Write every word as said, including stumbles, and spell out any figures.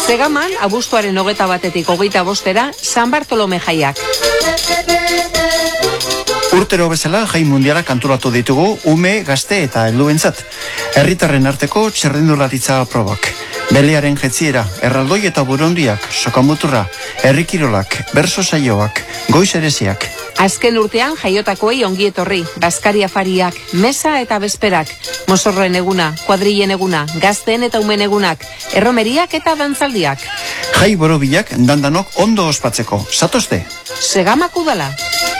Zegaman, abuztuaren hogeta batetik hogeita bostera, San Bartolome jaiak. Urtero bezala jai mundialak antolatu ditugu ume, gazte eta helduentzat. Herritarren arteko txerrendularitza probak. Belearen jetziera, erraldoi eta burondiak, sokamuturra, herrikirolak, berso saioak, goiz ereziak. Azken urtean jaiotakoei ongi etorri, Baskari afariak, mesa eta bezperak, mozorroen eguna, kuadrillen eguna, gazteen eta umen egunak, erromeriak eta dantzaldiak. Jai borobilak dandanok ondo ospatzeko, zatozte? Segamak udala.